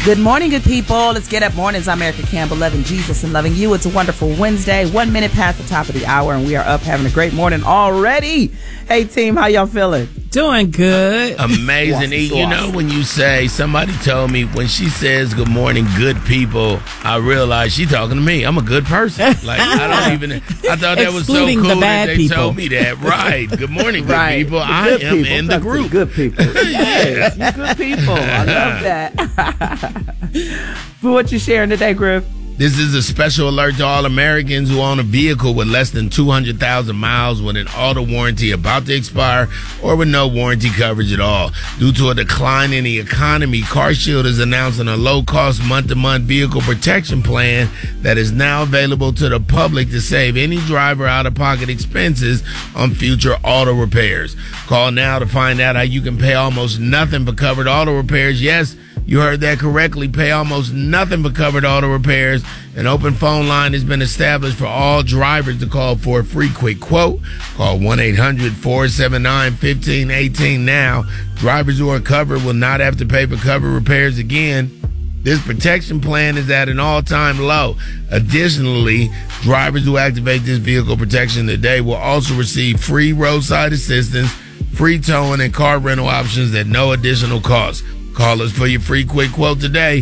Good morning, good people. Let's get up mornings. I'm Erica Campbell, loving Jesus and loving you. It's a wonderful Wednesday, 1 minute past the top of the hour, and we are up having a great morning already. Hey, team, how y'all feeling? Doing good. Amazing. You know, when you say, somebody told me, when she says good morning, good people, I realize she's talking to me. I'm a good person. Like, I thought that was so cool that they told me that. Right. Good morning, good people. I am in the group. Good people. Yes, you good people. I love that. But what you sharing today, Griff? This is a special alert to all Americans who own a vehicle with less than 200,000 miles with an auto warranty about to expire or with no warranty coverage at all. Due to a decline in the economy, CarShield is announcing a low-cost month-to-month vehicle protection plan that is now available to the public to save any driver out-of-pocket expenses on future auto repairs. Call now to find out how you can pay almost nothing for covered auto repairs. Yes, you heard that correctly. Pay almost nothing for covered auto repairs. An open phone line has been established for all drivers to call for a free quick quote. Call 1-800-479-1518 now. Drivers who are covered will not have to pay for covered repairs again. This protection plan is at an all-time low. Additionally, drivers who activate this vehicle protection today will also receive free roadside assistance, free towing, and car rental options at no additional cost. Call us for your free quick quote today,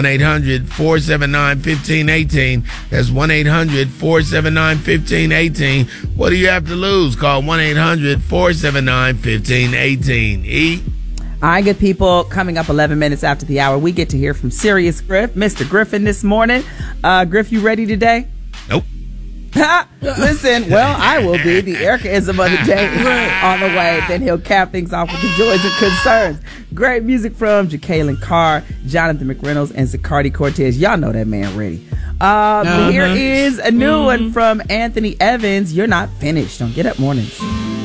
1-800-479-1518. That's 1-800-479-1518. What do you have to lose? Call 1-800-479-1518. All right, good people. Coming up 11 minutes after the hour, we get to hear from Serious Griff, Mr. Griffin this morning. Griff, you ready today? Nope. Listen, well, I will be. The Ericaism of the day on the way. Then he'll cap things off with the joys and concerns. Great music from Jacqueline Carr, Jonathan McReynolds, and Zacardi Cortez. Y'all know that man ready. Here is a new one from Anthony Evans. You're Not Finished on Get Up Mornings.